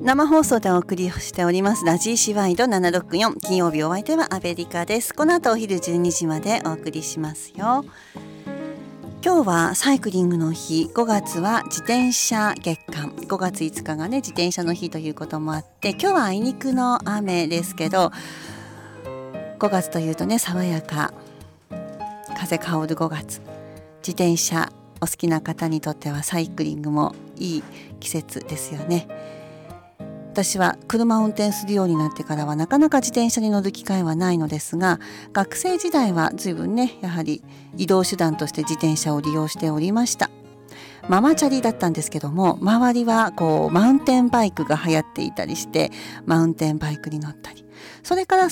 生放送でお送りしておりますラジーシワイド764、金曜日お相手はアベリカです。この後お昼12時までお送りしますよ。今日はサイクリングの日、5月は自転車月間、5月5日がね自転車の日ということもあって、今日はあいにくの雨ですけど、5月というとね爽やか、風香る5月、自転車お好きな方にとってはサイクリングもいい季節ですよね。私は車を運転するようになってからはなかなか自転車に乗る機会はないのですが、学生時代は随分ねやはり移動手段として自転車を利用しておりました。ママチャリだったんですけども、周りはマウンテンバイクが流行っていたりして、マウンテンバイクに乗ったり、それから